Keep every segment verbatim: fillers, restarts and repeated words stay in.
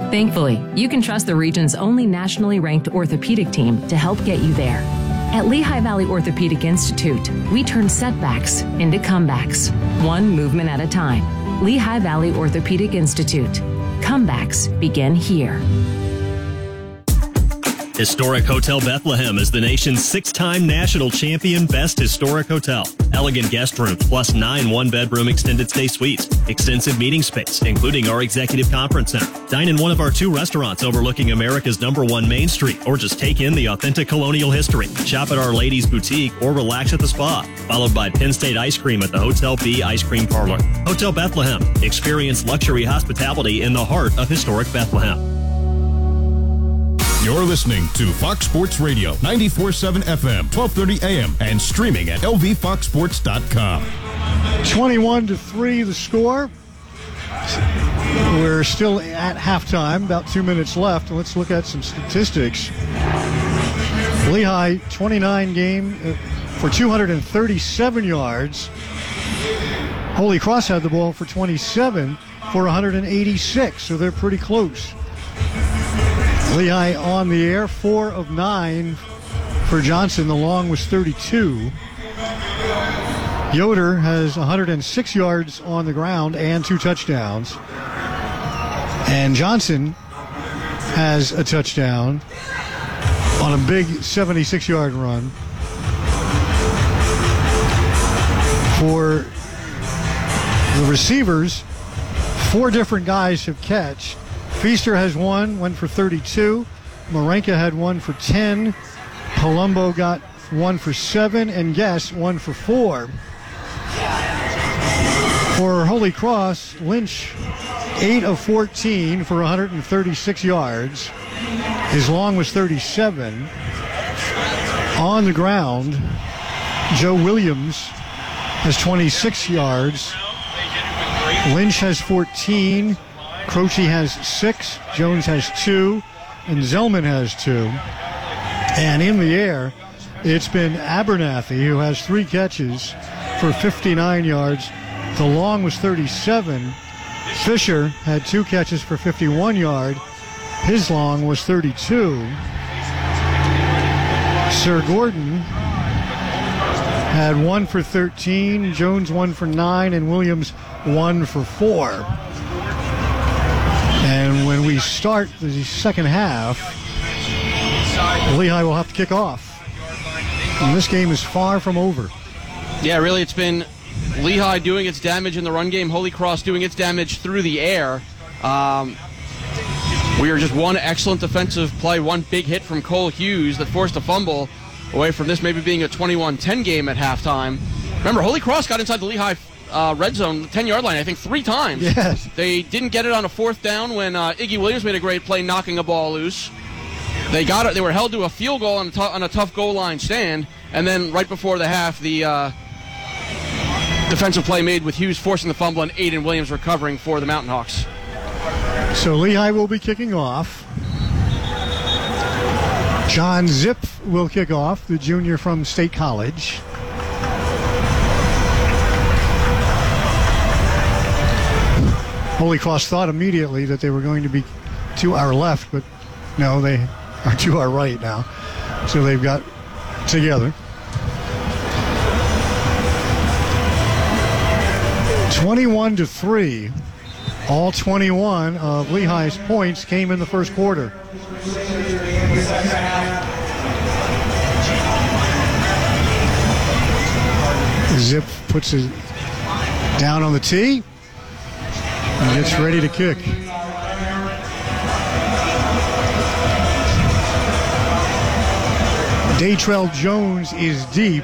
Thankfully, you can trust the region's only nationally ranked orthopedic team to help get you there. At Lehigh Valley Orthopedic Institute, we turn setbacks into comebacks, one movement at a time. Lehigh Valley Orthopedic Institute. Comebacks begin here. Historic Hotel Bethlehem is the nation's six-time national champion Best Historic Hotel. Elegant guest rooms plus nine one-bedroom extended stay suites. Extensive meeting space, including our executive conference center. Dine in one of our two restaurants overlooking America's number one Main Street, or just take in the authentic colonial history. Shop at Our Ladies Boutique or relax at the spa. Followed by Penn State Ice Cream at the Hotel B Ice Cream Parlor. Hotel Bethlehem. Experience luxury hospitality in the heart of historic Bethlehem. You're listening to Fox Sports Radio, ninety-four point seven F M, twelve thirty A M, and streaming at L V fox sports dot com. twenty-one to three the score. We're still at halftime, about two minutes left. Let's look at some statistics. Lehigh, twenty-nine game for two hundred thirty-seven yards. Holy Cross had the ball for twenty-seven for one hundred eighty-six, so they're pretty close. Lehigh on the air, four of nine for Johnson. The long was thirty-two. Yoder has one hundred six yards on the ground and two touchdowns. And Johnson has a touchdown on a big seventy-six-yard run. For the receivers, four different guys have catched. Feaster has one, went for thirty-two. Marenka had one for ten. Palumbo got one for seven. And Guess one for four. For Holy Cross, Lynch, eight of fourteen for one hundred thirty-six yards. His long was thirty-seven. On the ground, Joe Williams has twenty-six yards. Lynch has fourteen. Croce has six, Jones has two, and Zellman has two. And in the air, it's been Abernathy, who has three catches for fifty-nine yards. The long was thirty-seven. Fisher had two catches for fifty-one yards. His long was thirty-two. Sir Gordon had one for thirteen, Jones one for nine, and Williams one for four. And when we start the second half, Lehigh will have to kick off. And this game is far from over. Yeah, really, it's been Lehigh doing its damage in the run game, Holy Cross doing its damage through the air. Um, we are just one excellent defensive play, one big hit from Cole Hughes that forced a fumble away from this maybe being a twenty-one ten game at halftime. Remember, Holy Cross got inside the Lehigh Uh, red zone, ten-yard line, I think three times. Yes. They didn't get it on a fourth down when uh, Iggy Williams made a great play knocking a ball loose. They got it. They were held to a field goal on a, t- on a tough goal line stand, and then right before the half, the uh, defensive play made with Hughes forcing the fumble and Aiden Williams recovering for the Mountain Hawks. So Lehigh will be kicking off. John Zip will kick off, the junior from State College. Holy Cross thought immediately that they were going to be to our left, but no, they are to our right now. So they've got together. twenty-one to three. All twenty-one of Lehigh's points came in the first quarter. Zip puts it down on the tee. And gets ready to kick. Datrell Jones is deep.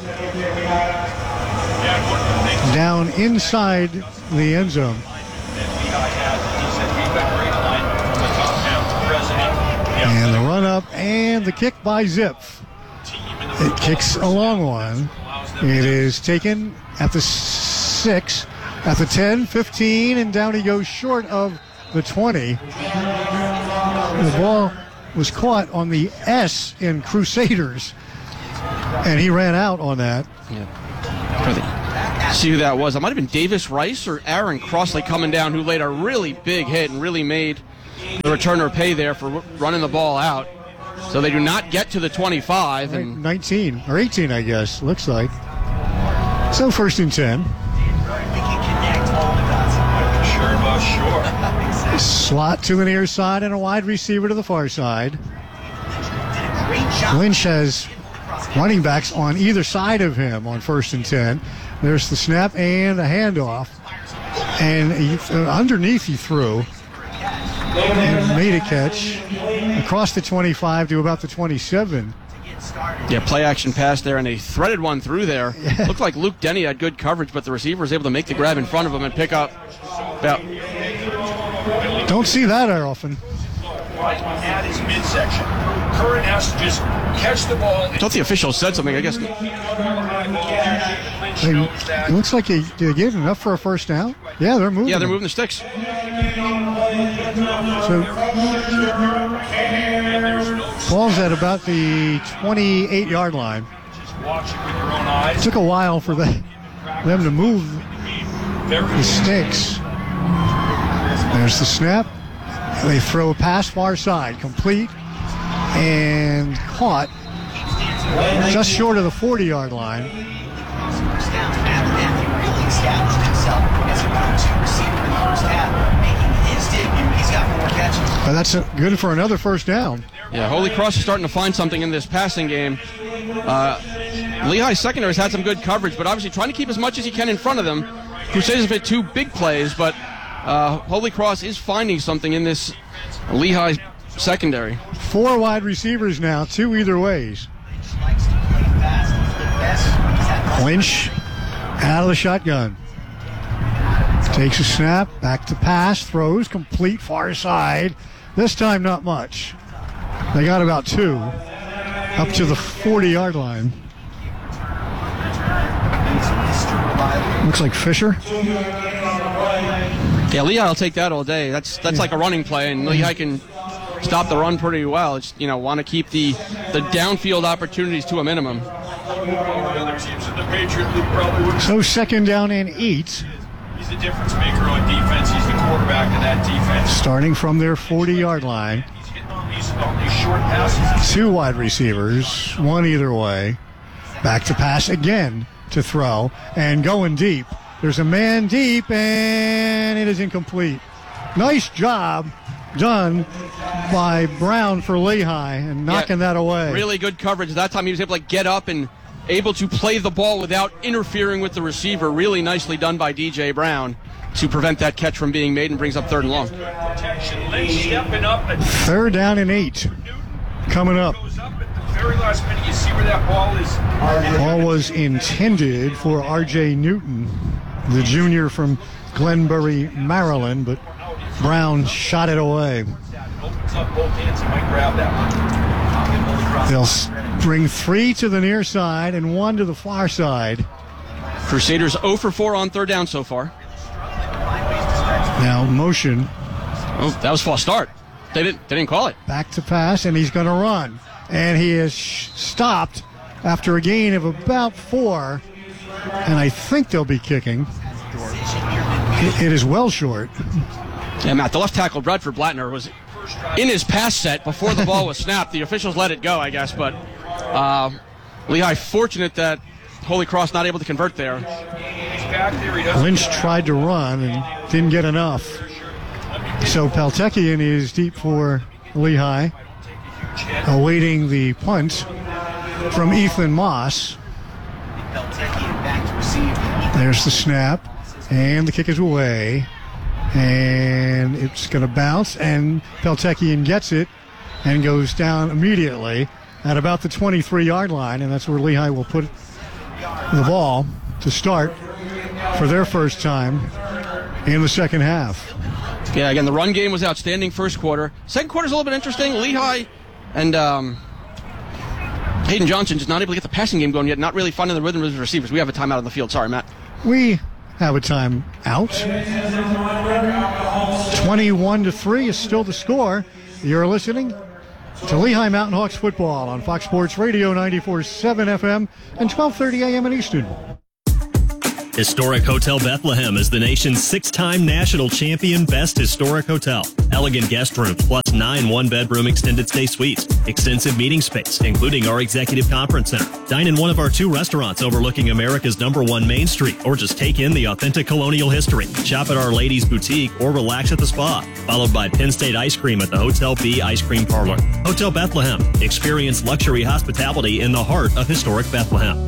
Down inside the end zone. And the run up and the kick by Zip. It kicks a long one. It is taken at the six. At the ten, fifteen, and down he goes short of the twenty. The ball was caught on the S in Crusaders, and he ran out on that. Yeah. See who that was. It might have been Davis Rice or Aaron Crossley coming down, who laid a really big hit and really made the returner pay there for running the ball out. So they do not get to the twenty-five. And nineteen, or eighteen, I guess, looks like. So first and ten. Slot to the near side and a wide receiver to the far side. Lynch has running backs on either side of him on first and ten. There's the snap and a handoff. And he, uh, underneath he threw and made a catch across the twenty-five to about the twenty-seven. Yeah, play action pass there, and they threaded one through there. Yeah. Looked like Luke Denny had good coverage, but the receiver was able to make the grab in front of him and pick up about. Don't see that very often. At his midsection. Curran has to just catch the ball. I thought the official said something, I guess. They, it looks like they, they gave enough for a first down. Yeah, they're moving. Yeah, they're them. moving the sticks. So, ball's at about the twenty-eight-yard line. It took a while for the, them to move the sticks. There's the snap. They throw a pass far side, complete and caught just short of the forty-yard line. But that's a, good for another first down. Yeah, Holy Cross is starting to find something in this passing game. Uh, Lehigh secondary has had some good coverage, but obviously trying to keep as much as he can in front of them. Crusaders have hit two big plays, but uh, Holy Cross is finding something in this Lehigh secondary. Four wide receivers now, two either ways. Lynch out of the shotgun. Takes a snap, back to pass, throws, complete far side. This time not much. They got about two, up to the forty-yard line. Looks like Fisher. Yeah, Lehigh will take that all day. That's that's like a running play, and Lehigh can stop the run pretty well. It's, you know, want to keep the, the downfield opportunities to a minimum. So second down and eight. He's the difference maker on defense. He's the quarterback of that defense. Starting from their forty-yard line. He's hitting on these, on these short passes. Two wide receivers, one either way. Back to pass again to throw and going deep. There's a man deep and it is incomplete. Nice job done by Brown for Lehigh and knocking Yeah, that away. Really good coverage. That time he was able to get up and able to play the ball without interfering with the receiver. Really nicely done by D J Brown to prevent that catch from being made, and brings up third and long. Third down and eight coming up. Very last minute, you see where that ball is. Ball was intended for R J Newton, the junior from Glenbury, Maryland, but Brown shot it away. Opens up both hands, he might grab that one. They'll bring three to the near side and one to the far side. Crusaders zero for four on third down so far. Now motion. Oh, that was a false start. They didn't, they didn't call it. Back to pass, and he's going to run. And he is sh- stopped after a gain of about four. And I think they'll be kicking. It, it is well short. Yeah, Matt, the left tackle, Bradford Blattner, was in his pass set before the ball was snapped. The officials let it go, I guess. But uh, Lehigh fortunate that Holy Cross not able to convert there. Lynch tried to run and didn't get enough. So Peltekian is deep for Lehigh, awaiting the punt from Ethan Moss. There's the snap, and the kick is away, and it's going to bounce, and Peltekian gets it and goes down immediately at about the twenty-three-yard line, and that's where Lehigh will put the ball to start for their first time in the second half. Yeah, again, the run game was outstanding first quarter. Second quarter's a little bit interesting. Lehigh and um, Hayden Johnson just not able to get the passing game going yet, not really finding the rhythm with the receivers. We have a timeout on the field. Sorry, Matt. We have a time out. twenty-one to three is still the score. You're listening to Lehigh Mountain Hawks football on Fox Sports Radio ninety-four point seven F M and twelve thirty A M in Easton. Historic Hotel Bethlehem is the nation's six-time national champion best historic hotel. Elegant guest rooms plus nine one-bedroom extended stay suites. Extensive meeting space, including our executive conference center. Dine in one of our two restaurants overlooking America's number one Main Street, or just take in the authentic colonial history. Shop at Our Ladies Boutique or relax at the spa, followed by Penn State Ice Cream at the Hotel B Ice Cream Parlor. Hotel Bethlehem. Experience luxury hospitality in the heart of historic Bethlehem.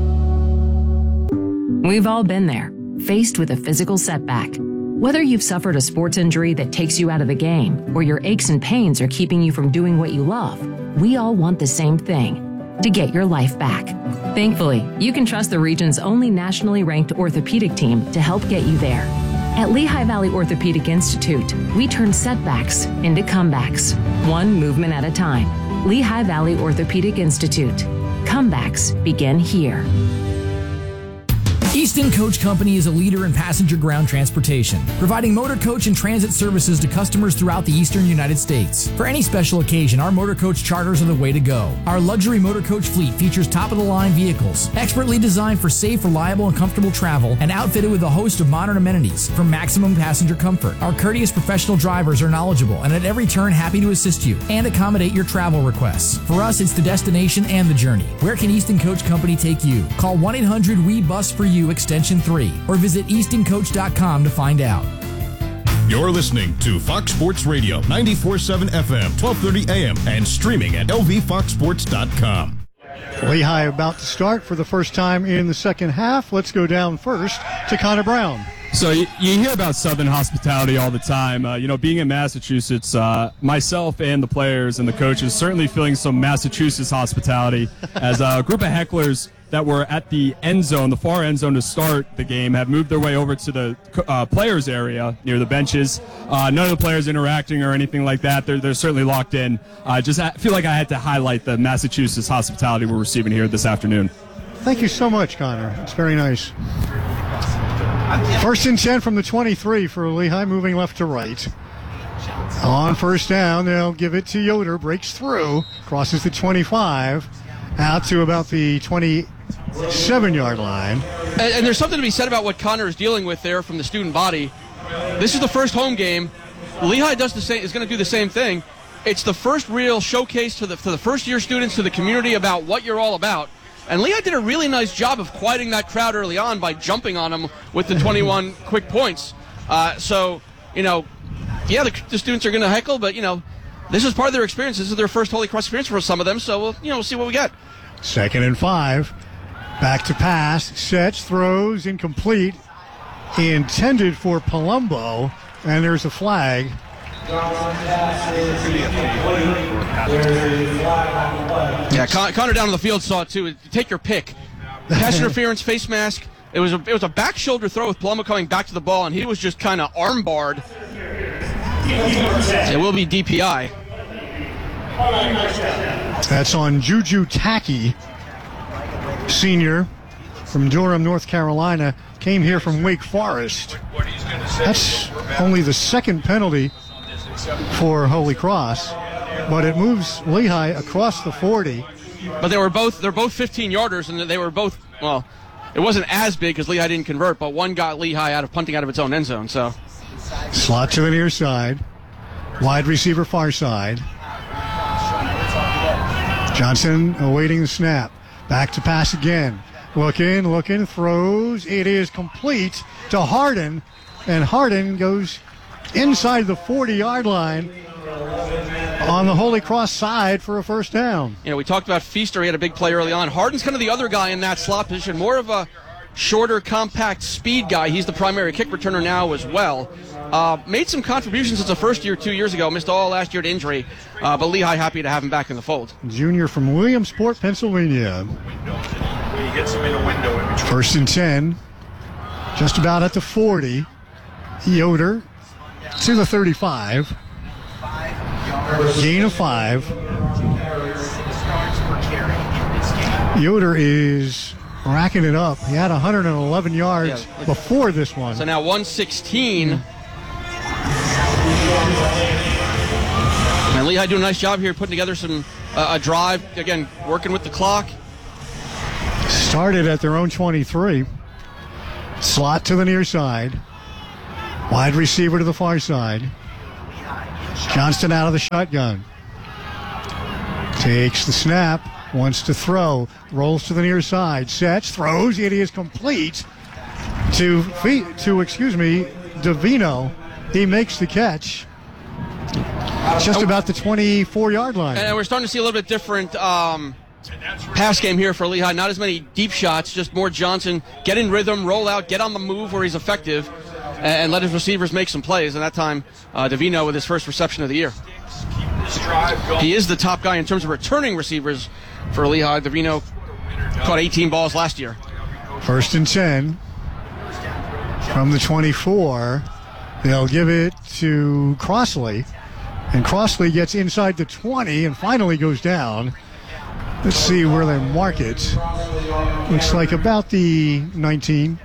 We've all been there, faced with a physical setback. Whether you've suffered a sports injury that takes you out of the game, or your aches and pains are keeping you from doing what you love, we all want the same thing, to get your life back. Thankfully, you can trust the region's only nationally ranked orthopedic team to help get you there. At Lehigh Valley Orthopedic Institute, we turn setbacks into comebacks, one movement at a time. Lehigh Valley Orthopedic Institute. Comebacks begin here. Easton Coach Company is a leader in passenger ground transportation, providing motor coach and transit services to customers throughout the eastern United States. For any special occasion, our motor coach charters are the way to go. Our luxury motor coach fleet features top-of-the-line vehicles, expertly designed for safe, reliable, and comfortable travel, and outfitted with a host of modern amenities for maximum passenger comfort. Our courteous professional drivers are knowledgeable and at every turn happy to assist you and accommodate your travel requests. For us, it's the destination and the journey. Where can Easton Coach Company take you? Call one eight hundred W E bus for you extension three or visit easton coach dot com to find out. You're listening to Fox Sports Radio, ninety-four point seven F M, twelve thirty A M, and streaming at L V fox sports dot com. Lehigh about to start for the first time in the second half. Let's go down first to Connor Brown. So you, you hear about Southern hospitality all the time. Uh, you know, being in Massachusetts, uh, myself and the players and the coaches certainly feeling some Massachusetts hospitality as a group of hecklers that were at the end zone, the far end zone to start the game, have moved their way over to the uh, players area near the benches. Uh, none of the players interacting or anything like that. They're, they're certainly locked in. I uh, just I feel like I had to highlight the Massachusetts hospitality we're receiving here this afternoon. Thank you so much, Connor. It's very nice. First and ten from the twenty-three for Lehigh, moving left to right. On first down, they'll give it to Yoder. Breaks through, crosses the twenty-five, out to about the twenty-seven-yard line. And, and there's something to be said about what Connor is dealing with there from the student body. This is the first home game. Lehigh does the same, is going to do the same thing. It's the first real showcase to the, to the first-year students, to the community about what you're all about. And Lehigh did a really nice job of quieting that crowd early on by jumping on them with the twenty-one quick points. Uh, so, you know, yeah, the, the students are going to heckle, but, you know, this is part of their experience. This is their first Holy Cross experience for some of them, so, we'll, you know, we'll see what we get. Second and five. Back to pass. Sets, throws, incomplete. Intended for Palumbo, and there's a flag. Yeah, Con- Connor down on the field saw it too. Take your pick. Pass interference, face mask. It was a it was a back shoulder throw with Palumbo coming back to the ball, and he was just kind of arm barred. It will be D P I. That's on Juju Tacky, senior from Durham, North Carolina. Came here from Wake Forest. That's only the second penalty for Holy Cross, but it moves Lehigh across the forty. But they were both they're both fifteen yarders, and they were both, well, it wasn't as big because Lehigh didn't convert, but one got Lehigh out of punting out of its own end zone. So slot to the near side, wide receiver far side. Johnson awaiting the snap, back to pass again. Looking, looking, throws. It is complete to Harden, and Harden goes inside the forty-yard line on the Holy Cross side for a first down. You know, we talked about Feaster. He had a big play early on. Harden's kind of the other guy in that slot position, more of a shorter, compact speed guy. He's the primary kick returner now as well. Uh, made some contributions as a first year two years ago. Missed all last year to injury, uh, but Lehigh happy to have him back in the fold. Junior from Williamsport, Pennsylvania. First and ten, just about at the forty. Yoder to the thirty-five. Gain of five. Yoder is racking it up. He had one hundred eleven yards yeah. before this one. So now one sixteen. Mm. And Lehigh doing a nice job here putting together some uh, a drive. Again, working with the clock. Started at their own twenty-three. Slot to the near side. Wide receiver to the far side. Johnston out of the shotgun. Takes the snap. Wants to throw. Rolls to the near side. Sets. Throws. It is complete to, to excuse me, Davino. He makes the catch. Just about the twenty-four-yard line. And we're starting to see a little bit different um, pass game here for Lehigh. Not as many deep shots, just more Johnson. Get in rhythm, roll out, get on the move where he's effective, and let his receivers make some plays. And that time, uh, Davino with his first reception of the year. He is the top guy in terms of returning receivers for Lehigh. Davino caught eighteen balls last year. First and ten from the twenty-four. They'll give it to Crossley. And Crossley gets inside the twenty and finally goes down. Let's see where they mark it. Looks like about the nineteen.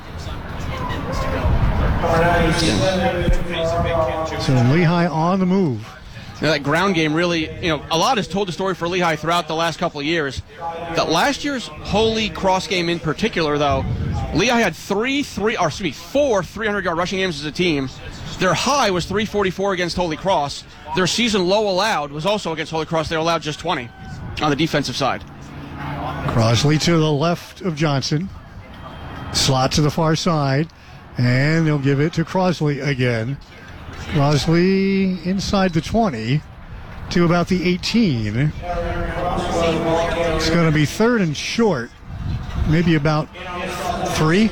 So Lehigh on the move. You know, that ground game really, you know, a lot has told the story for Lehigh throughout the last couple of years. That last year's Holy Cross game in particular, though, Lehigh had three, three, or excuse me, four three hundred-yard rushing games as a team. Their high was three forty-four against Holy Cross. Their season low allowed was also against Holy Cross. They were allowed just twenty on the defensive side. Crossley to the left of Johnson. Slot to the far side. And they'll give it to Crossley again. Crossley inside the twenty to about the eighteen. It's going to be third and short. Maybe about three.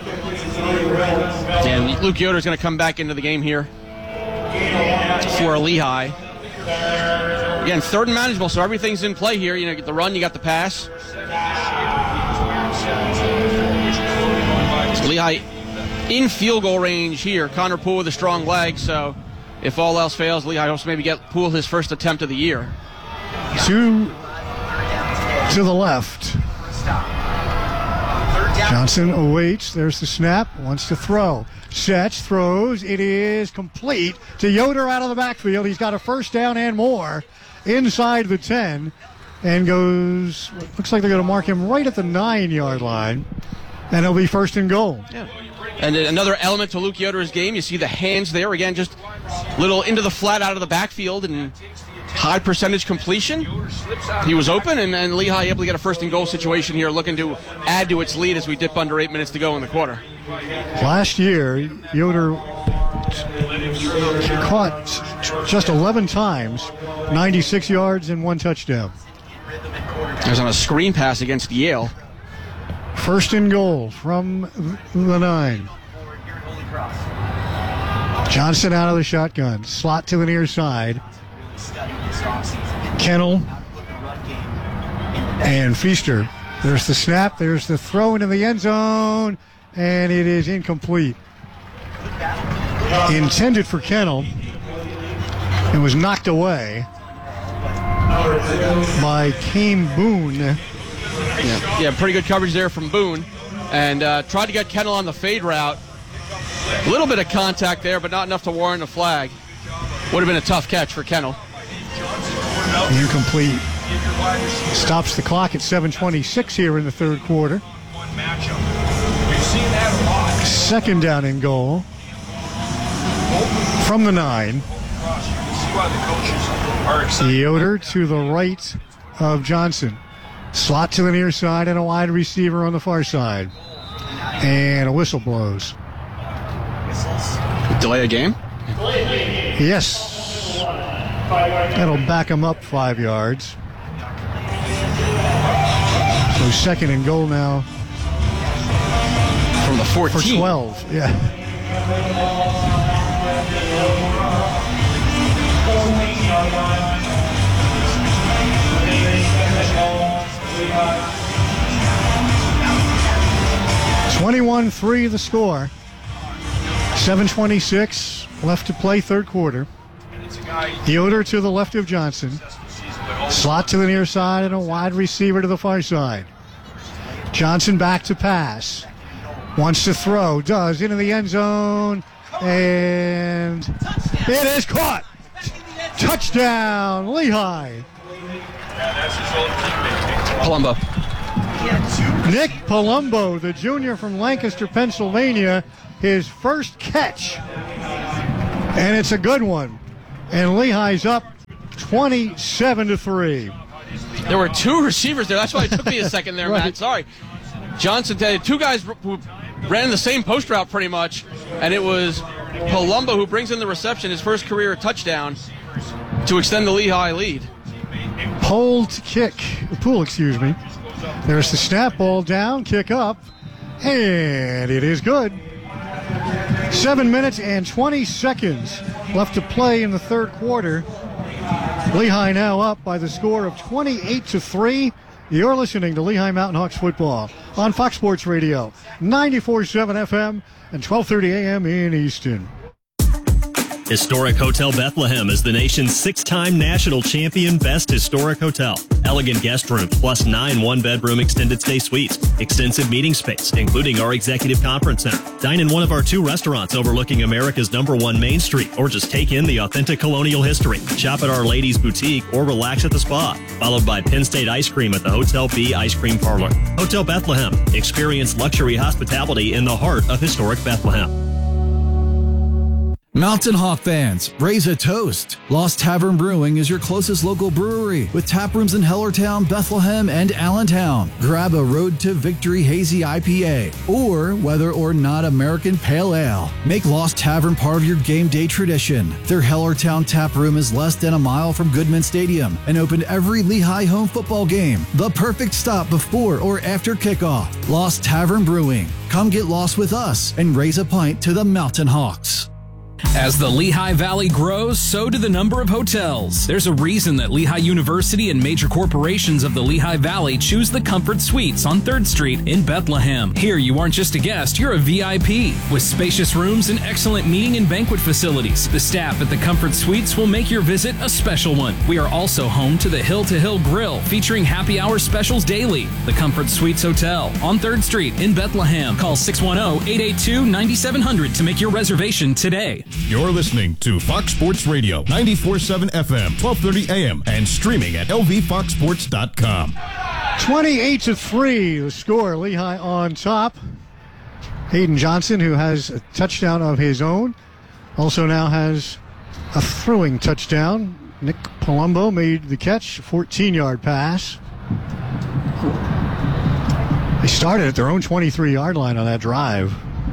And Luke Yoder is going to come back into the game here for Lehigh. Again, third and manageable, so everything's in play here. You know, the run, you got the pass. Lehigh in field goal range here. Connor Poole with a strong leg, so if all else fails, Lehigh hopes to maybe get Poole his first attempt of the year. Two to the left. Johnson awaits. There's the snap. Wants to throw. Sets, throws. It is complete to Yoder out of the backfield. He's got a first down and more inside the ten and goes, looks like they're going to mark him right at the nine-yard line, and it'll be first and goal. Yeah. And another element to Luke Yoder's game, you see the hands there. Again, just little into the flat out of the backfield and high percentage completion. He was open, and, and Lehigh able to get a first and goal situation here, looking to add to its lead as we dip under eight minutes to go in the quarter. Last year, Yoder caught just eleven times, ninety-six yards and one touchdown. It was on a screen pass against Yale. First and goal from the nine. Johnson out of the shotgun. Slot to the near side. Kennel and Feaster. There's the snap. There's the throw into the end zone. And it is incomplete. Intended for Kennel. It was knocked away by Kane Boone. Yeah, yeah, pretty good coverage there from Boone. And uh, tried to get Kennel on the fade route. A little bit of contact there, but not enough to warrant a flag. Would have been a tough catch for Kennel. Incomplete. Stops the clock at seven twenty-six here in the third quarter. Second down and goal from the nine. Yoder to the right of Johnson. Slot to the near side and a wide receiver on the far side. And a whistle blows. Delay a game? Yes. That'll back him up five yards. So second and goal now. From the fourteen. For twelve, yeah. twenty-one three the score. seven twenty-six left to play third quarter. Yoder to the left of Johnson. Slot to the near side and a wide receiver to the far side. Johnson back to pass. Wants to throw. Does. Into the end zone. And it is caught. Touchdown, Lehigh. Palumbo. Nick Palumbo, the junior from Lancaster, Pennsylvania, his first catch. And it's a good one. And Lehigh's up twenty-seven to three. There were two receivers there. That's why it took me a second there, Right. Matt. Sorry. Johnson, two guys who ran the same post route pretty much, and it was Palumbo who brings in the reception, his first career touchdown, to extend the Lehigh lead. Pulled kick, pool, excuse me. There's the snap, ball down, kick up, and it is good. Seven minutes and twenty seconds left to play in the third quarter. Lehigh now up by the score of twenty-eight to three. You're listening to Lehigh Mountain Hawks football on Fox Sports Radio, ninety-four point seven F M and twelve thirty A M in Easton. Historic Hotel Bethlehem is the nation's six-time national champion best historic hotel. Elegant guest rooms plus nine one-bedroom extended stay suites. Extensive meeting space, including our executive conference center. Dine in one of our two restaurants overlooking America's number one Main Street, or just take in the authentic colonial history. Shop at Our Ladies Boutique or relax at the spa, followed by Penn State Ice Cream at the Hotel B Ice Cream Parlor. Hotel Bethlehem. Experience luxury hospitality in the heart of historic Bethlehem. Mountain Hawk fans, raise a toast. Lost Tavern Brewing is your closest local brewery with tap rooms in Hellertown, Bethlehem, and Allentown. Grab a Road to Victory Hazy I P A or whether or not American Pale Ale. Make Lost Tavern part of your game day tradition. Their Hellertown tap room is less than a mile from Goodman Stadium and open every Lehigh home football game. The perfect stop before or after kickoff. Lost Tavern Brewing. Come get lost with us and raise a pint to the Mountain Hawks. As the Lehigh Valley grows, so do the number of hotels. There's a reason that Lehigh University and major corporations of the Lehigh Valley choose the Comfort Suites on third Street in Bethlehem. Here, you aren't just a guest, you're a V I P. With spacious rooms and excellent meeting and banquet facilities, the staff at the Comfort Suites will make your visit a special one. We are also home to the Hill to Hill Grill, featuring happy hour specials daily. The Comfort Suites Hotel on third Street in Bethlehem. Call six one zero, eight eight two, nine seven zero zero to make your reservation today. You're listening to Fox Sports Radio, ninety-four point seven F M, twelve thirty A M, and streaming at L V fox sports dot com. twenty-eight to three, the score. Lehigh on top. Hayden Johnson, who has a touchdown of his own, also now has a throwing touchdown. Nick Palumbo made the catch, fourteen-yard pass. They started at their own twenty-three-yard line on that drive.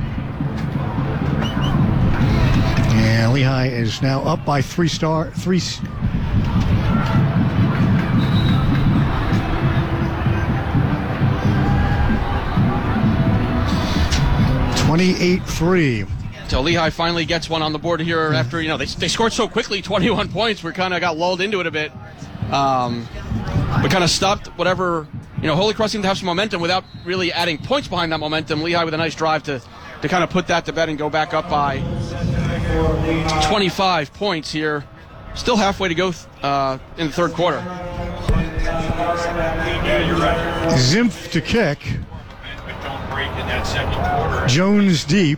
And Lehigh is now up by three star three. twenty-eight three. So Lehigh finally gets one on the board here after, you know, they, they scored so quickly, twenty-one points. We kind of got lulled into it a bit. Um, we kind of stopped whatever, you know, Holy Cross seemed to have some momentum without really adding points behind that momentum. Lehigh with a nice drive to, to kind of put that to bed and go back up by twenty-five points here. Still halfway to go uh, in the third quarter. Zimpf to kick. Jones deep.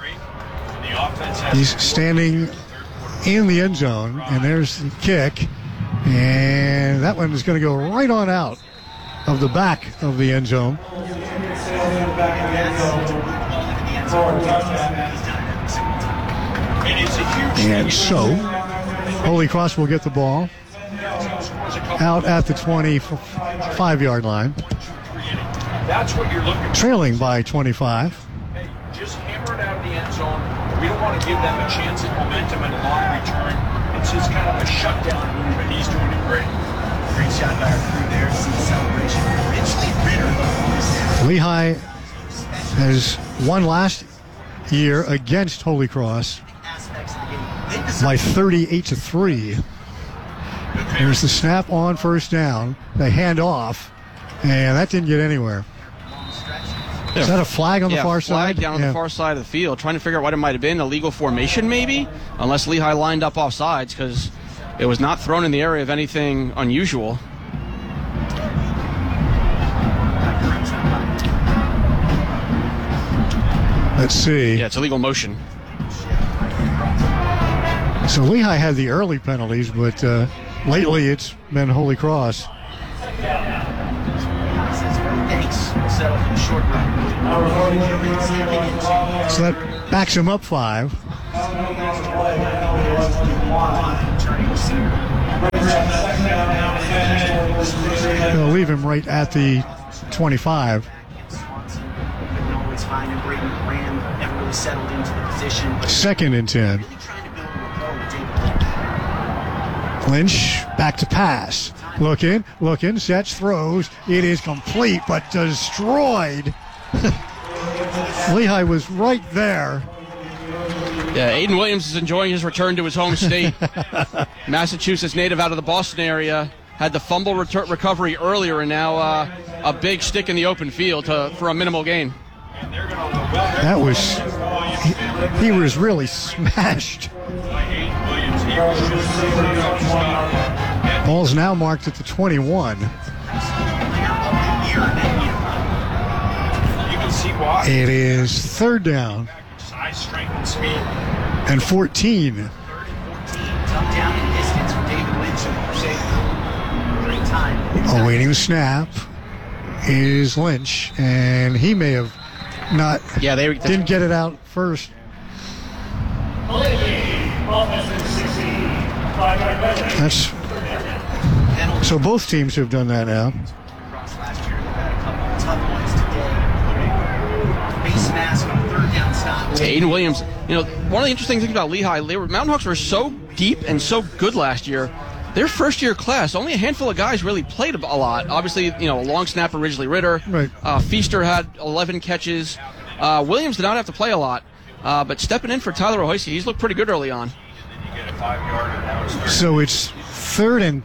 He's standing in the end zone, and there's the kick. And that one is going to go right on out of the back of the end zone. And so, Holy Cross will get the ball out at the twenty-five-yard line. That's what you're looking for. Trailing by twenty-five. Hey, just hammer it out of the end zone. We don't want to give them a chance at momentum and a long return. It's just kind of a shutdown move, and he's doing it great. Great shot by our crew there. See the celebration. Richly bitter. Lehigh has won last year against Holy Cross by thirty-eight to three. There's the snap on first down. They hand off, and that didn't get anywhere. Is that a flag on yeah, the far flag side? down on yeah. the far side of the field. Trying to figure out what it might have been. Illegal formation, maybe? Unless Lehigh lined up off sides, because it was not thrown in the area of anything unusual. Let's see. Yeah, it's illegal motion. So Lehigh had the early penalties, but uh, lately it's been Holy Cross. So that backs him up five. They'll leave him right at the twenty-five. Second and ten. Lynch back to pass. Looking, looking, sets, throws. It is complete, but destroyed. Lehigh was right there. Yeah, Aiden Williams is enjoying his return to his home state. Massachusetts native out of the Boston area. Had the fumble retur- recovery earlier, and now uh, a big stick in the open field to, for a minimal gain. That was... He, he was really smashed. Ball's now marked at the twenty-one. It is third down. Size, strength, and speed. And fourteen. Awaiting the snap is Lynch, and he may have not. Yeah, they didn't get it out first. That's so both teams have done that now. Aiden Williams, you know, one of the interesting things about Lehigh, they were, Mountain Hawks were so deep and so good last year. Their first-year class, only a handful of guys really played a lot. Obviously, you know, a long snapper, Ridgely Ritter. Right. Uh, Feaster had eleven catches. Uh, Williams did not have to play a lot. Uh, but stepping in for Tyler Ohoyce, he's looked pretty good early on. So it's third and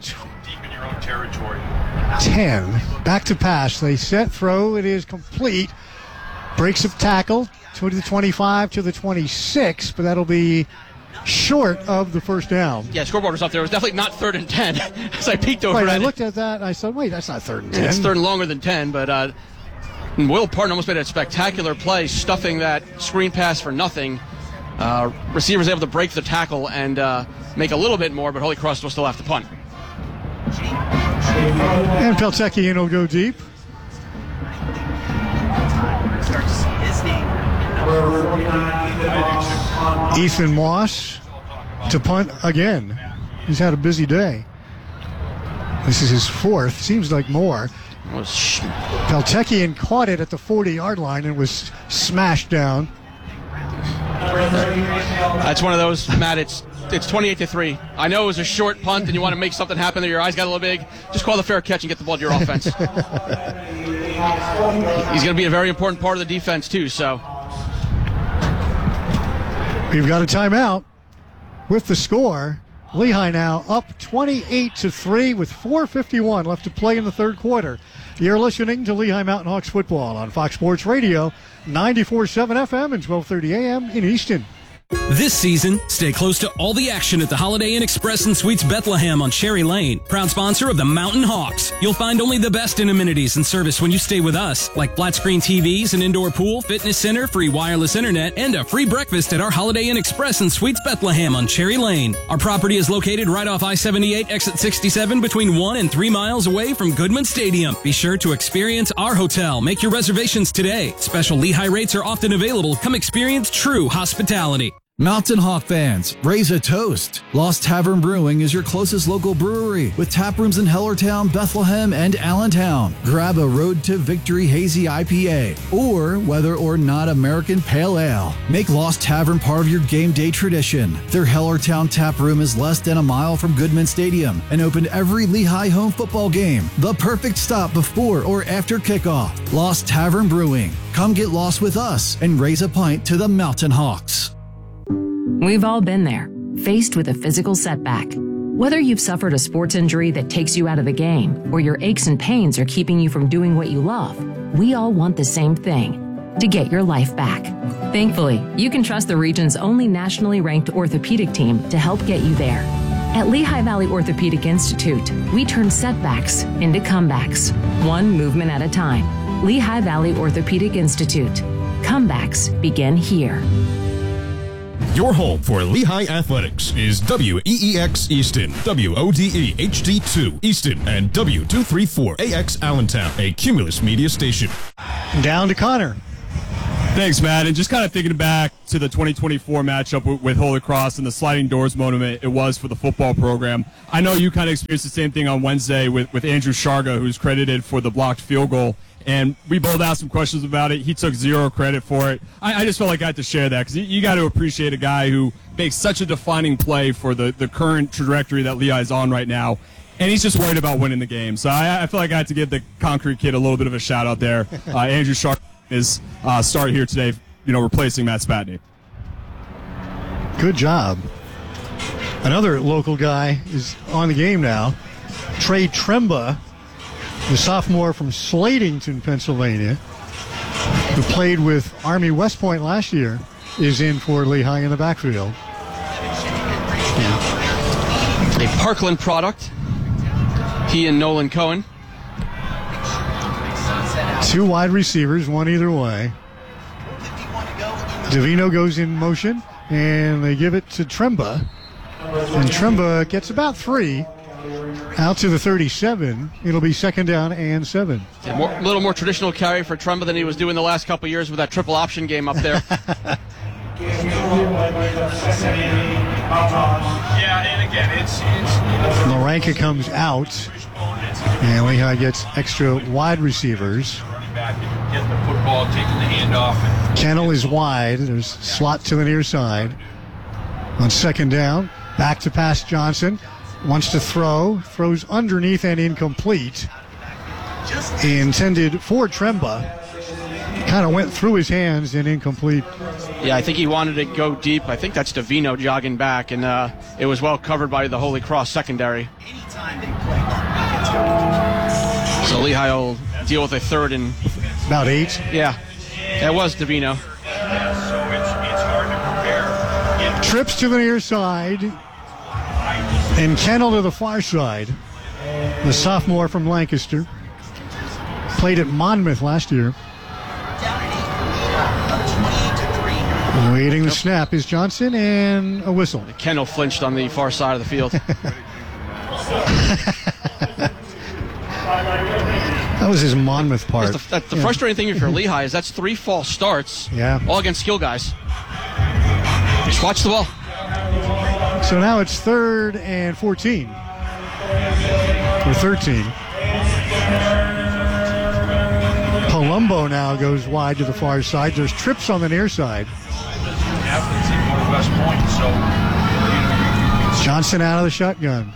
ten. Back to pass. They set, throw. It is complete. Breaks of tackle to the twenty-five, to the twenty-six, but that'll be short of the first down. Yeah, scoreboard was up there. It was definitely not third and ten. As I peeked over right, at I it. looked at that and I said, wait, that's not third and ten. It's third and longer than ten, but uh, Will Parton almost made a spectacular play, stuffing that screen pass for nothing. Uh, receivers able to break the tackle and uh, make a little bit more, but Holy Cross will still have to punt. And Peltekian will go deep. Ethan Moss to punt again. He's had a busy day. This is his fourth. Seems like more. Peltekian caught it at the forty-yard line and was smashed down. That's one of those, Matt. It's it's twenty-eight to three. I know it was a short punt and you want to make something happen there. Your eyes got a little big. Just call the fair catch and get the ball to your offense. He's going to be a very important part of the defense, too, so. We've got a timeout with the score. Lehigh now up twenty-eight to three with four fifty-one left to play in the third quarter. You're listening to Lehigh Mountain Hawks football on Fox Sports Radio, ninety-four point seven F M and twelve thirty A M in Easton. This season, stay close to all the action at the Holiday Inn Express and Suites Bethlehem on Cherry Lane, proud sponsor of the Mountain Hawks. You'll find only the best in amenities and service when you stay with us, like flat screen T Vs, an indoor pool, fitness center, free wireless internet, and a free breakfast at our Holiday Inn Express and Suites Bethlehem on Cherry Lane. Our property is located right off I seventy-eight, exit sixty-seven, between one and three miles away from Goodman Stadium. Be sure to experience our hotel. Make your reservations today. Special Lehigh rates are often available. Come experience true hospitality. Mountain Hawk fans, raise a toast. Lost Tavern Brewing is your closest local brewery with tap rooms in Hellertown, Bethlehem, and Allentown. Grab a Road to Victory Hazy I P A or whether or not American Pale Ale. Make Lost Tavern part of your game day tradition. Their Hellertown tap room is less than a mile from Goodman Stadium and open every Lehigh home football game. The perfect stop before or after kickoff. Lost Tavern Brewing. Come get lost with us and raise a pint to the Mountain Hawks. We've all been there, faced with a physical setback. Whether you've suffered a sports injury that takes you out of the game, or your aches and pains are keeping you from doing what you love, we all want the same thing, to get your life back. Thankfully, you can trust the region's only nationally ranked orthopedic team to help get you there. At Lehigh Valley Orthopedic Institute, we turn setbacks into comebacks, one movement at a time. Lehigh Valley Orthopedic Institute. Comebacks begin here. Your home for Lehigh Athletics is W E E X Easton, W O D E H D two Easton, and W two thirty-four A X Allentown, a Cumulus Media station. Down to Connor. Thanks, Matt. And just kind of thinking back to the twenty twenty-four matchup w- with Holy Cross and the sliding doors moment it was for the football program. I know you kind of experienced the same thing on Wednesday with, with Andrew Sharga, who's credited for the blocked field goal. And we both asked some questions about it. He took zero credit for it. I, I just felt like I had to share that because you, you got to appreciate a guy who makes such a defining play for the, the current trajectory that Lehigh is on right now. And he's just worried about winning the game. So I, I feel like I had to give the Concrete Kid a little bit of a shout out there. Uh, Andrew Shark is uh, start here today, you know, replacing Matt Spatney. Good job. Another local guy is on the game now. Trey Tremba, the sophomore from Slatington, Pennsylvania, who played with Army West Point last year, is in for Lehigh in the backfield. Yeah. A Parkland product. He and Nolan Cohen. Two wide receivers, one either way. Davino goes in motion, and they give it to Tremba. And Tremba gets about three. Out to the thirty-seven. It'll be second down and seven. A yeah, little more traditional carry for Tremba than he was doing the last couple of years with that triple option game up there. Yeah, and again, it's... it's Laranka comes out, and Lehigh gets extra wide receivers. Getting the football, taking the handoff. Kennel is wide. There's slot to the near side. On second down, back to pass Johnson. Wants to throw. Throws underneath and incomplete. Intended for Tremba. Kind of went through his hands and incomplete. Yeah, I think he wanted to go deep. I think that's Davino jogging back, and uh, it was well covered by the Holy Cross secondary. So Lehigh will deal with a third and... About eight? Yeah, that was Davino. Trips to the near side, and Kennel to the far side. The sophomore from Lancaster. Played at Monmouth last year. Waiting the snap is Johnson, and a whistle. Kennel flinched on the far side of the field. That was his Monmouth part. That's the, that's the yeah. frustrating thing if you're Lehigh is that's three false starts, yeah. all against skill guys. Just watch the ball. So now it's third and fourteen. Or thirteen. Palumbo now goes wide to the far side. There's trips on the near side. Johnson out of the shotgun.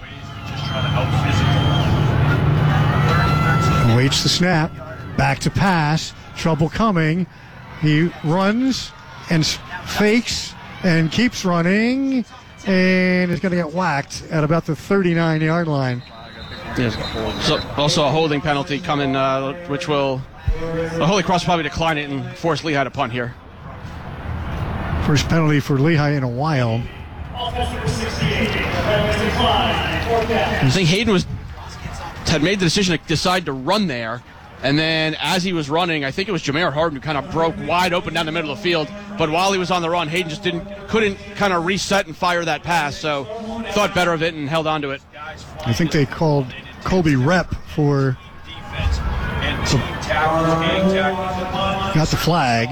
Waits the snap. Back to pass. Trouble coming. He runs and fakes and keeps running and is going to get whacked at about the thirty-nine yard line. Yes. So also a holding penalty coming, uh, which will the Holy Cross probably decline it and force Lehigh to punt here. First penalty for Lehigh in a while. I think Hayden was had made the decision to decide to run there, and then as he was running, I think it was Jameer Harden who kind of broke wide open down the middle of the field. But while he was on the run, Hayden just didn't couldn't kind of reset and fire that pass. So thought better of it and held on to it. I think they called Colby Rep for so, got the flag.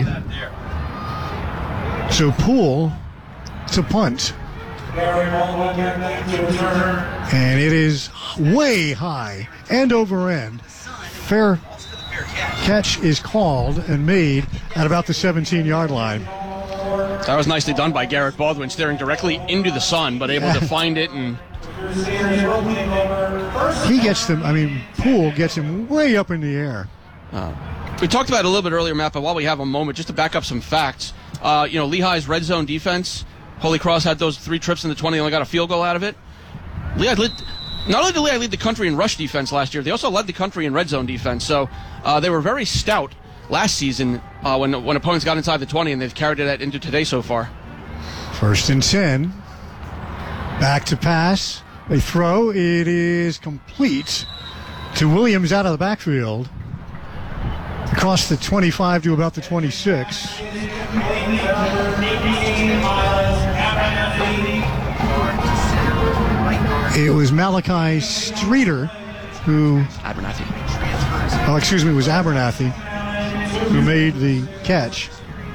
So Poole to punt. And it is way high, end over end. Fair catch is called and made at about the seventeen yard line. That was nicely done by Garrett Baldwin, staring directly into the sun, but able to find it. And he gets them, I mean, Poole gets him way up in the air. Uh, we talked about it a little bit earlier, Matt, but while we have a moment, just to back up some facts, uh, you know, Lehigh's red zone defense, Holy Cross had those three trips in the twenty, only got a field goal out of it. Lehigh led, not only did Lehigh lead the country in rush defense last year, they also led the country in red zone defense. So uh, they were very stout last season uh, when when opponents got inside the twenty, and they've carried it into today so far. First and ten. Back to pass. They throw. It is complete to Williams out of the backfield. Across the twenty-five to about the twenty-six. It was Malachi Streeter who... Abernathy. Oh, excuse me, it was Abernathy who made the catch.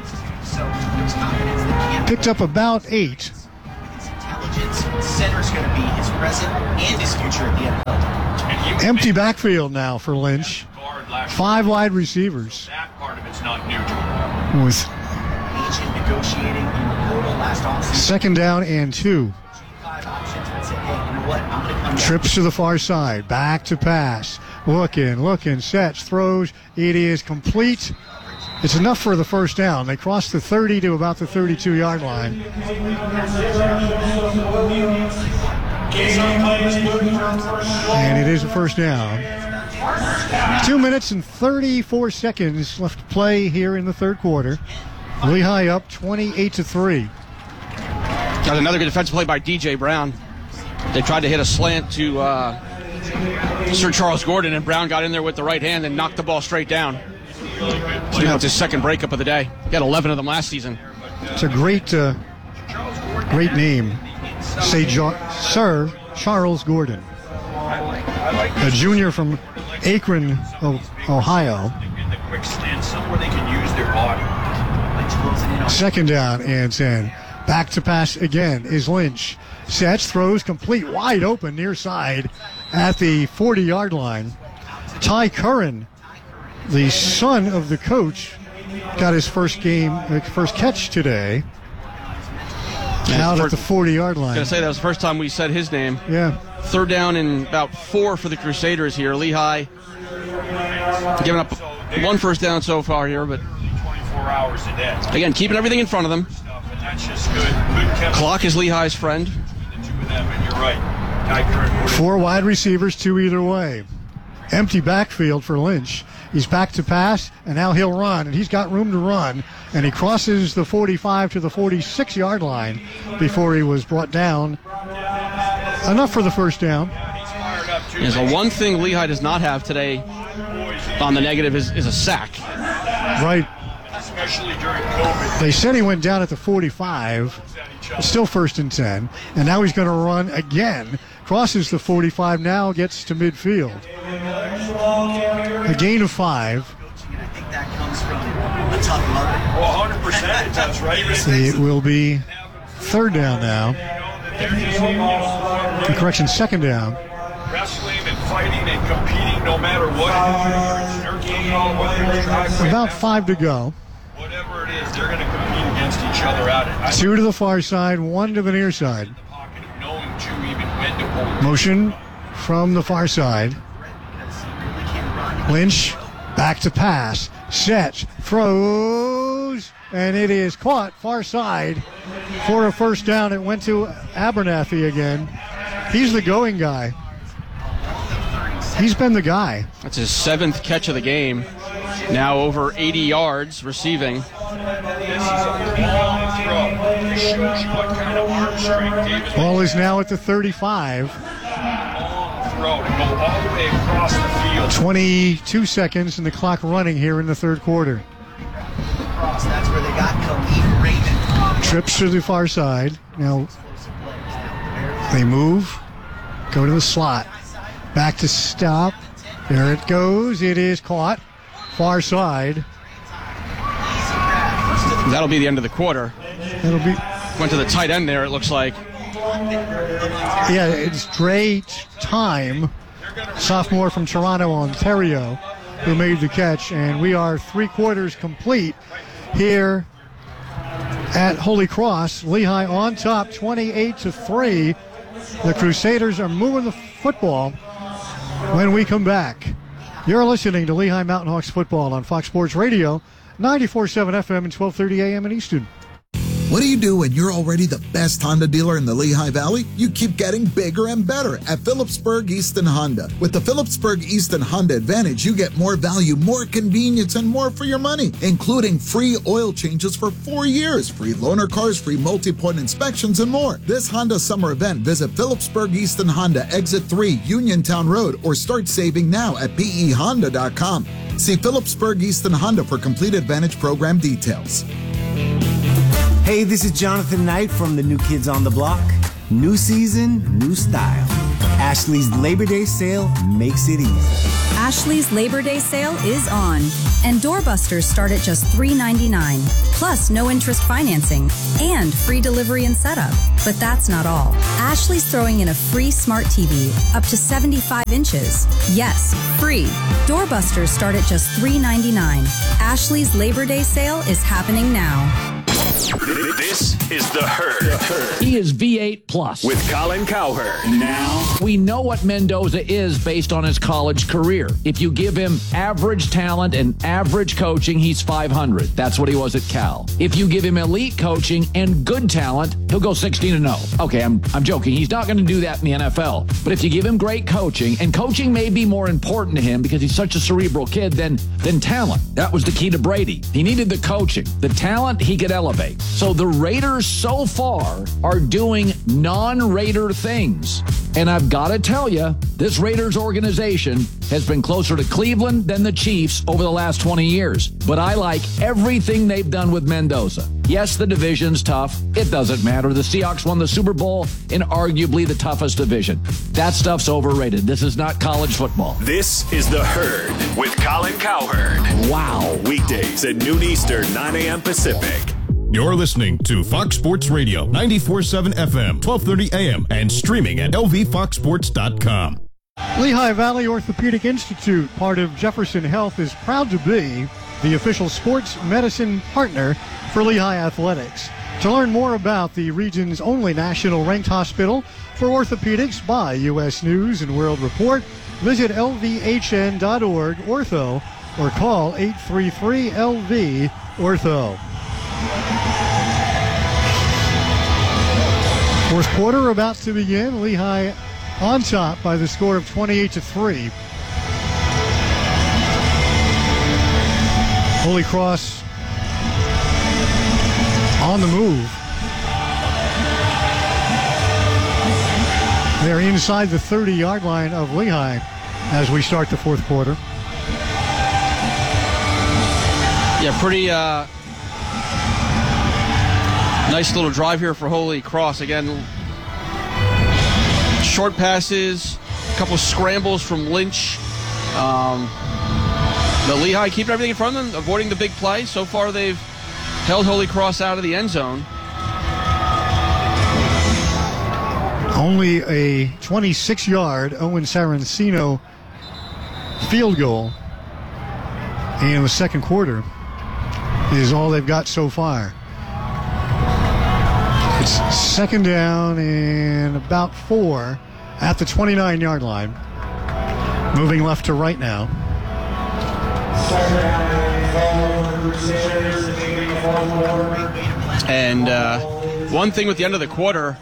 Picked up about eight. Center's going to be his present and his future at the N F L. Empty backfield now for Lynch. Five wide receivers. That part of it's not new to him. With Agent negotiating in the portal last offseason. second down and two. Five options and said, hey, you know what? I'm going to come Trips to the far side. Back to pass. Looking, looking, sets, throws. It is complete. It's enough for the first down. They crossed the thirty to about the thirty-two yard line. And it is a first down. Two minutes and thirty-four seconds left to play here in the third quarter. Lehigh up twenty-eight to three. Got another good defensive play by D J Brown. They tried to hit a slant to uh, Sir Charles Gordon, and Brown got in there with the right hand and knocked the ball straight down. So that's his second breakup of the day. He had eleven of them last season. It's a great, uh, great name. Say jo- Sir Charles Gordon, a junior from Akron, Ohio. Second down and ten. Back to pass again is Lynch. Sets, throws, complete, wide open, near side at the forty yard line. Ty Curran, the son of the coach, got his first game, uh, first catch today. Out at the forty yard line. I was going to say that was the first time we said his name. Yeah. Third down and about four for the Crusaders here. Lehigh giving up one first down so far here, but hours a day. Again, keeping everything in front of them. That's just good. Good Clock is Lehigh's friend. The two of them, and you're right. Four wide receivers, two either way. Empty backfield for Lynch. He's back to pass, and now he'll run, and he's got room to run. And he crosses the forty-five to the forty-six yard line before he was brought down. Enough for the first down. There's the one thing Lehigh does not have today on the negative is, is a sack. Right. Especially during COVID. They said he went down at the forty-five. Still first and ten. And now he's going to run again. Crosses the forty-five, now gets to midfield. A gain of five. I think that comes from a tough mother. Well, one hundred percent it does, right? It will be third down now. Correction, second down. Wrestling and fighting and competing no matter what. About five to go. Whatever it is, they're going to compete against each other out at Two to the far side, one to the near side. Motion from the far side. Lynch back to pass. Sets, throws, and it is caught far side for a first down. It went to Abernathy again. He's the going guy. He's been the guy. That's his seventh catch of the game. Now over eighty yards receiving. Ball is now at the thirty-five. twenty-two seconds and the clock running here in the third quarter. That's where they got Khalid Raymond. Trips to the far side. Now they move, go to the slot. Back to stop. There it goes. It is caught. Far side. That'll be the end of the quarter. That'll be. Went to the tight end there, it looks like. Yeah, it's Dre Time, sophomore from Toronto, Ontario, who made the catch. And we are three quarters complete here at Holy Cross. Lehigh on top, twenty-eight to three. The Crusaders are moving the football when we come back. You're listening to Lehigh Mountain Hawks football on Fox Sports Radio, ninety-four point seven F M and twelve thirty A M in Easton. What do you do when you're already the best Honda dealer in the Lehigh Valley? You keep getting bigger and better at Phillipsburg Easton Honda. With the Phillipsburg Easton Honda Advantage, you get more value, more convenience, and more for your money, including free oil changes for four years, free loaner cars, free multi-point inspections, and more. This Honda summer event, visit Phillipsburg Easton Honda, Exit three, Uniontown Road, or start saving now at P E honda dot com. See Phillipsburg Easton Honda for complete Advantage program details. Hey, this is Jonathan Knight from the New Kids on the Block. New season, new style. Ashley's Labor Day sale makes it easy. Ashley's Labor Day sale is on, and doorbusters start at just three dollars and ninety-nine cents, plus no interest financing and free delivery and setup. But that's not all. Ashley's throwing in a free smart T V up to seventy-five inches. Yes, free. Doorbusters start at just three dollars and ninety-nine cents. Ashley's Labor Day sale is happening now. This is The Herd. He is V eight plus. With Colin Cowherd. Now, we know what Mendoza is based on his college career. If you give him average talent and average coaching, he's five hundred. That's what he was at Cal. If you give him elite coaching and good talent, he'll go sixteen and oh. Okay, I'm I'm joking. He's not going to do that in the N F L. But if you give him great coaching, and coaching may be more important to him because he's such a cerebral kid than, than talent. That was the key to Brady. He needed the coaching. The talent, he could elevate. So the Raiders so far are doing non-Raider things. And I've got to tell you, this Raiders organization has been closer to Cleveland than the Chiefs over the last twenty years. But I like everything they've done with Mendoza. Yes, the division's tough. It doesn't matter. The Seahawks won the Super Bowl in arguably the toughest division. That stuff's overrated. This is not college football. This is The Herd with Colin Cowherd. Wow. Weekdays at noon Eastern, nine a.m. Pacific. You're listening to Fox Sports Radio, ninety-four point seven F M, twelve thirty A M, and streaming at L V fox sports dot com. Lehigh Valley Orthopedic Institute, part of Jefferson Health, is proud to be the official sports medicine partner for Lehigh Athletics. To learn more about the region's only national ranked hospital for orthopedics by U S News and World Report, visit L V H N dot org ortho or call eight three three L V ortho. Fourth quarter about to begin. Lehigh on top by the score of twenty-eight to three. Holy Cross on the move. They're inside the thirty-yard line of Lehigh as we start the fourth quarter. Yeah, pretty uh, nice little drive here for Holy Cross. Again, short passes, a couple scrambles from Lynch. Um, the Lehigh keeping everything in front of them, avoiding the big play. So far, they've held Holy Cross out of the end zone. Only a twenty-six-yard Owen Saraceno field goal in the second quarter is all they've got so far. It's second down and about four at the twenty-nine-yard line. Moving left to right now. And uh, one thing with the end of the quarter,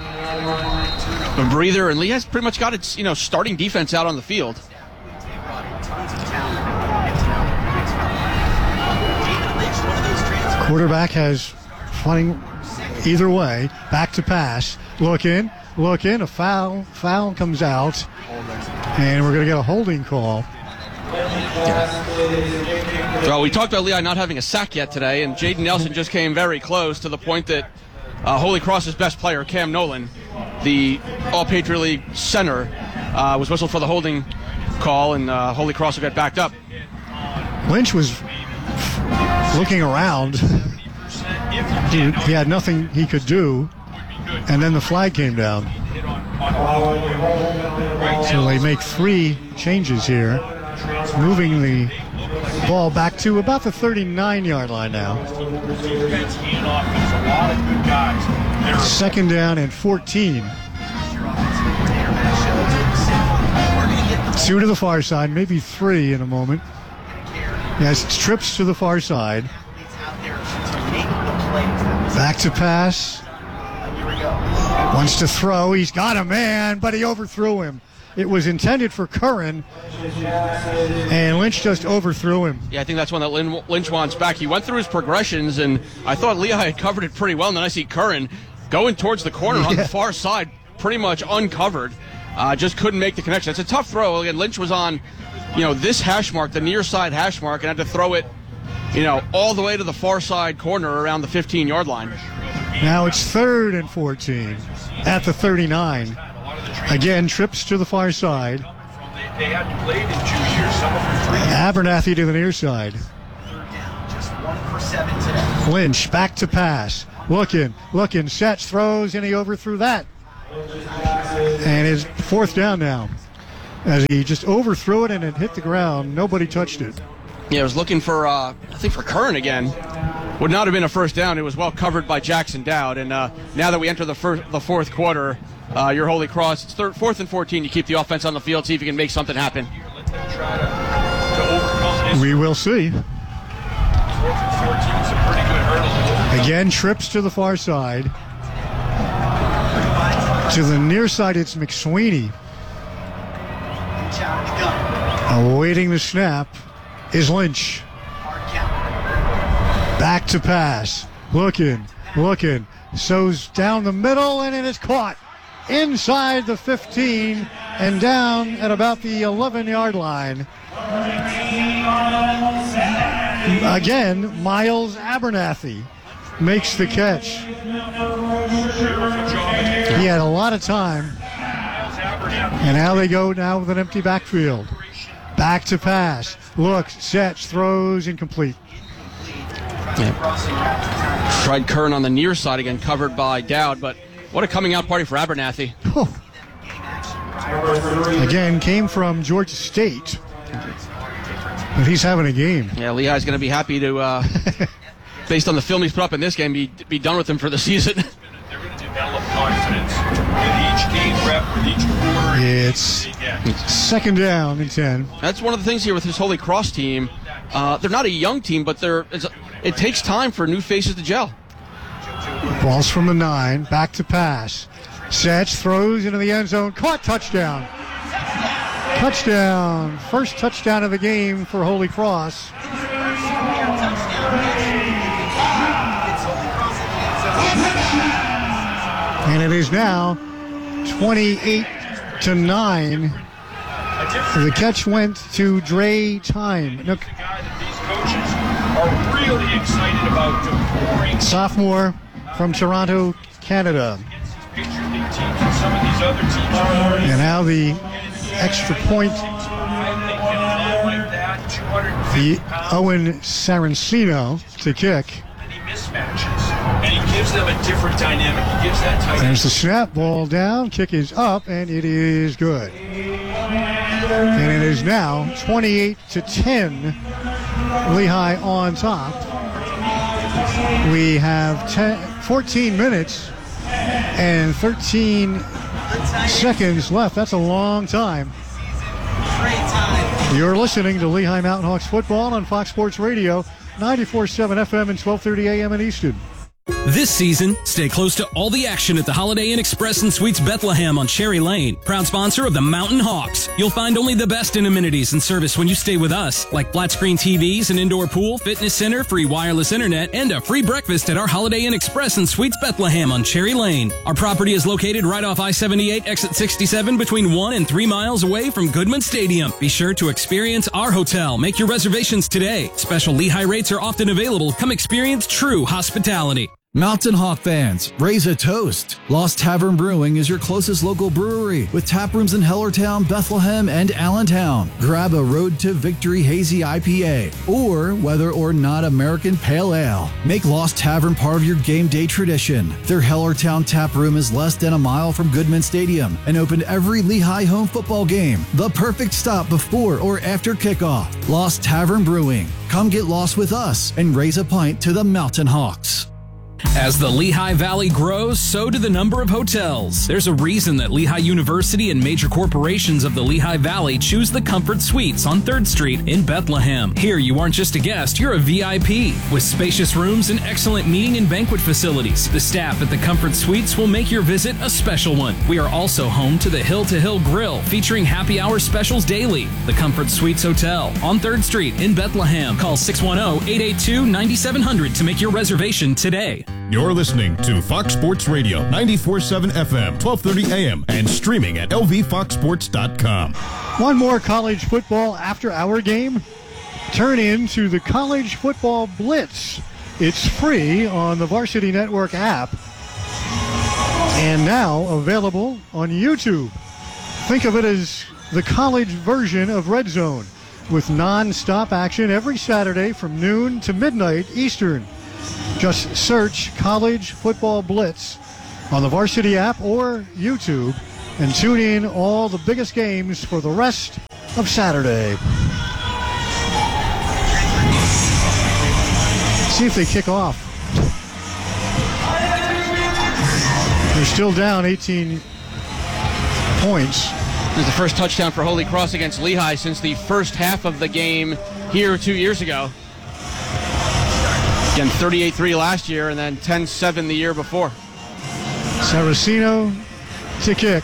a breather, and Lehigh's pretty much got its, you know, starting defense out on the field. Quarterback has flying either way. Back to pass. Look in. Look in. A foul. Foul comes out. And we're going to get a holding call. Well, we talked about Lehigh not having a sack yet today, and Jaden Nelson just came very close to the point that uh, Holy Cross's best player, Cam Nolan, the All-Patriot League center, uh, was whistled for the holding call, and uh, Holy Cross will get backed up. Lynch was looking around. he, he had nothing he could do, and then the flag came down. So they make three changes here, moving the ball back to about the thirty-nine-yard line now. Second down and fourteen. Two to the far side, maybe three in a moment. Yes, it's trips to the far side. Back to pass. Wants to throw. He's got a man, but he overthrew him. It was intended for Curran, and Lynch just overthrew him. Yeah, I think that's one that Lin- Lynch wants back. He went through his progressions, and I thought Lehigh had covered it pretty well, and then I see Curran going towards the corner yeah. on the far side, pretty much uncovered. Uh, just couldn't make the connection. It's a tough throw. Again, Lynch was on, you know, this hash mark, the near side hash mark, and had to throw it, you know, all the way to the far side corner around the fifteen-yard line. Now it's third and fourteen at the thirty-nine. Again, trips to the far side. They hadn't played in two years. Some of them three. Abernathy to the near side. Third down, just one for seven today. Lynch back to pass. Looking, looking, sets, throws, and he overthrew that. And it's fourth down now. As he just overthrew it and it hit the ground. Nobody touched it. Yeah, I was looking for, uh, I think for Kern again. Would not have been a first down. It was well covered by Jackson Dowd. And uh, now that we enter the first, the fourth quarter, uh, your Holy Cross, it's third, fourth and fourteen. You keep the offense on the field, see if you can make something happen. Let them try to, to overcome this. We will see. Fourth and fourteen is a pretty good hurdle to overcome. Again, trips to the far side. To the near side, it's McSweeney. Awaiting the snap is Lynch. Back to pass. Looking, looking. So's down the middle, and it is caught inside the fifteen and down at about the eleven-yard line. Again, Miles Abernathy makes the catch. He had a lot of time. And now they go now with an empty backfield. Back to pass. Looks, sets, throws, incomplete. Yeah. Tried Kern on the near side again, covered by Dowd, but what a coming out party for Abernathy. Oh. Again, came from Georgia State. But he's having a game. Yeah, Lehigh's going to be happy to, uh, based on the film he's put up in this game, be, be done with him for the season. They're going to develop confidence with each game rep, with each quarter. It's second down and ten. That's one of the things here with this Holy Cross team. Uh, they're not a young team, but they're it's, it takes time for new faces to gel. Balls from the nine, back to pass. Sets, throws into the end zone, caught, touchdown. Touchdown, first touchdown of the game for Holy Cross. And it is now twenty-eight to nine. The catch went to Dre Time. Look. The guy that these coaches are really excited about deploying. Sophomore from Toronto, Canada. Major league teams and some of these other teams are already. And now the extra point. The Owen Sarancino to kick. Mismatches, and he gives them a different dynamic. He gives that type. There's the snap, ball down, kick is up, and it is good. And it is now twenty-eight to ten. Lehigh on top. We have ten, fourteen minutes and thirteen seconds left. That's a long time. You're listening to Lehigh Mountain Hawks football on Fox Sports Radio, ninety-four point seven F M and twelve thirty A M in Easton. This season, stay close to all the action at the Holiday Inn Express and Suites Bethlehem on Cherry Lane. Proud sponsor of the Mountain Hawks. You'll find only the best in amenities and service when you stay with us, like flat screen T Vs, an indoor pool, fitness center, free wireless internet, and a free breakfast at our Holiday Inn Express and Suites Bethlehem on Cherry Lane. Our property is located right off I seventy-eight, exit sixty-seven, between one and three miles away from Goodman Stadium. Be sure to experience our hotel. Make your reservations today. Special Lehigh rates are often available. Come experience true hospitality. Mountain Hawk fans, raise a toast. Lost Tavern Brewing is your closest local brewery with tap rooms in Hellertown, Bethlehem, and Allentown. Grab a Road to Victory Hazy I P A or whether or not American Pale Ale. Make Lost Tavern part of your game day tradition. Their Hellertown tap room is less than a mile from Goodman Stadium and open every Lehigh home football game. The perfect stop before or after kickoff. Lost Tavern Brewing. Come get lost with us and raise a pint to the Mountain Hawks. As the Lehigh Valley grows, so do the number of hotels. There's a reason that Lehigh University and major corporations of the Lehigh Valley choose the Comfort Suites on third Street in Bethlehem. Here, you aren't just a guest, you're a V I P. With spacious rooms and excellent meeting and banquet facilities, the staff at the Comfort Suites will make your visit a special one. We are also home to the Hill to Hill Grill, featuring happy hour specials daily. The Comfort Suites Hotel on third Street in Bethlehem. Call six one zero, eight eight two, nine seven zero zero to make your reservation today. You're listening to Fox Sports Radio, ninety-four point seven F M, twelve thirty A M, and streaming at L V fox sports dot com. One more college football after hour game. Turn into the College Football Blitz. It's free on the Varsity Network app and now available on YouTube. think of it as the college version of Red Zone, with non-stop action every Saturday from noon to midnight Eastern. Just search College Football Blitz on the Varsity app or YouTube and tune in all the biggest games for the rest of Saturday. See if they kick off. They're still down eighteen points. This is the first touchdown for Holy Cross against Lehigh since the first half of the game here two years ago. Again, thirty-eight three last year and then ten seven the year before. Saraceno to kick.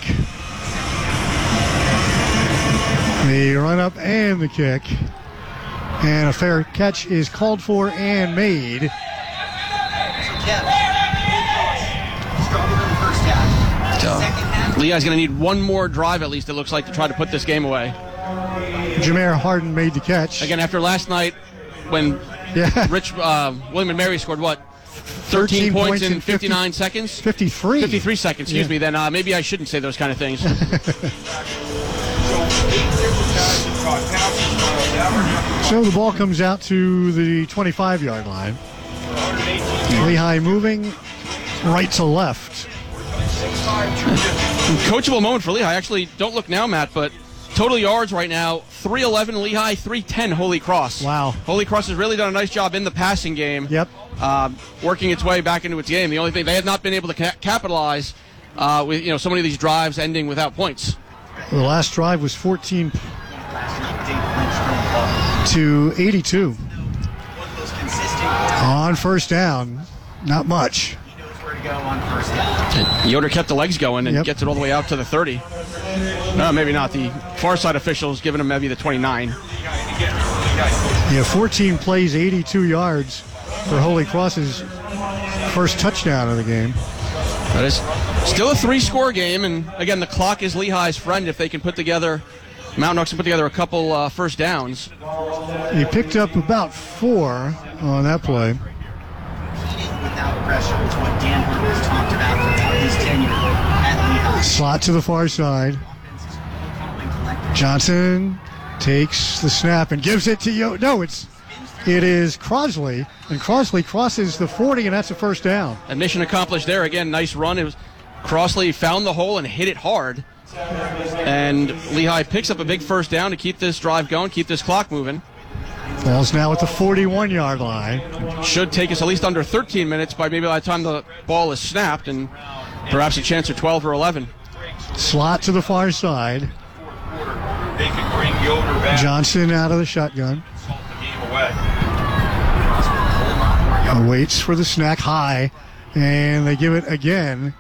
The run up and the kick. And a fair catch is called for and made. So, Lehigh's going to need one more drive, at least, it looks like, to try to put this game away. Jameer Harden made the catch. Again, after last night, when yeah. Rich uh, William and Mary scored, what, thirteen, thirteen points in fifty-nine fifty, seconds? fifty-three. fifty-three seconds, excuse yeah. me. Then uh, maybe I shouldn't say those kind of things. So the ball comes out to the twenty-five-yard line. Lehigh moving right to left. Coachable moment for Lehigh. Actually, don't look now, Matt, but total yards right now, three eleven Lehigh, three ten Holy Cross. Wow. Holy Cross has really done a nice job in the passing game. Yep. Uh, working its way back into its game. The only thing, they have not been able to ca- capitalize uh, with, you know, so many of these drives ending without points. The last drive was fourteen to eighty-two. On first down, not much. Yoder kept the legs going and yep. gets it all the way out to the thirty. No, maybe not. The far side officials giving him maybe the twenty-nine. Yeah, fourteen plays, eighty-two yards for Holy Cross's first touchdown of the game. That is still a three-score game, and again, the clock is Lehigh's friend if they can put together, Mountain Hawks can put together a couple uh, first downs. He picked up about four on that play. Without pressure is what Dan Burton has talked about throughout his tenure at Lehigh. Slot to the far side. Johnson takes the snap and gives it to Yo. No, it's it is Crosley, and Crosley crosses the forty, and that's a first down. And mission accomplished there. Again, nice run. It was Crosley found the hole and hit it hard. And Lehigh picks up a big first down to keep this drive going, keep this clock moving. Ball's now at the forty-one-yard line. Should take us at least under thirteen minutes by maybe by the time the ball is snapped, and perhaps a chance of twelve or eleven. Slot to the far side. They could bring Yoder back. Johnson out of the shotgun. Waits for the snack high, and they give it again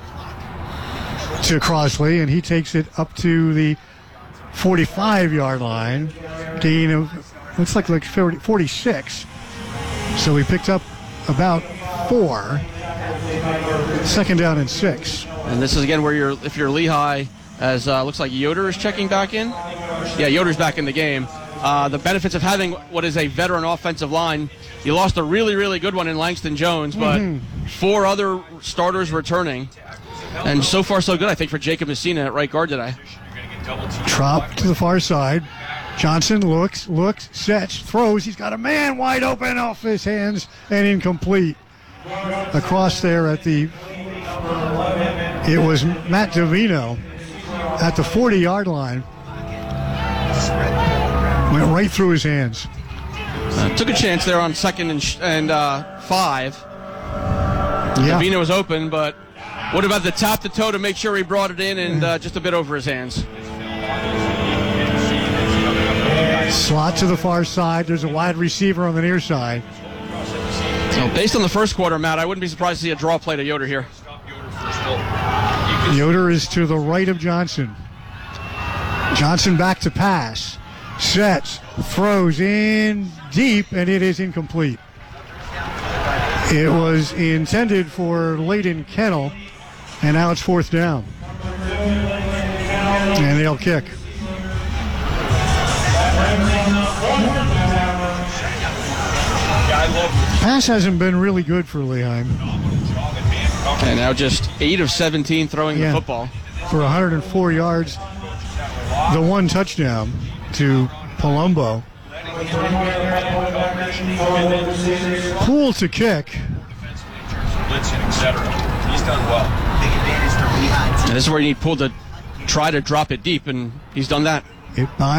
to Crosley, and he takes it up to the forty-five-yard line. Gain of, looks like like forty-six. So we picked up about four. Second down and six. And this is again where you're, if you're Lehigh, as uh, looks like Yoder is checking back in. Yeah, Yoder's back in the game. Uh, the benefits of having what is a veteran offensive line. You lost a really, really good one in Langston Jones, but mm-hmm. four other starters returning. And so far, so good, I think, for Jacob Messina at right guard today. Drop to the far side. Johnson looks, looks, sets, throws. He's got a man wide open off his hands and incomplete. Across there at the, it was Matt Davino at the forty-yard line. Went right through his hands. Uh, took a chance there on second and, sh- and uh, five. Yeah. Davino was open, but what about the top to toe to make sure he brought it in and uh, just a bit over his hands? Slot to the far side. There's a wide receiver on the near side. So based on the first quarter, Matt, I wouldn't be surprised to see a draw play to Yoder here. Yoder is to the right of Johnson. Johnson back to pass. Sets, throws in deep, and it is incomplete. It was intended for Layden Kennel, and now it's fourth down. And they'll kick. Pass hasn't been really good for Lehigh. And now just eight of seventeen throwing yeah. the football. For one hundred four yards the one touchdown to Palumbo. Poole to kick. Blitzing, et cetera. He's done well. Big advantage for Lehigh. And this is where you need Poole to try to drop it deep, and he's done that. It,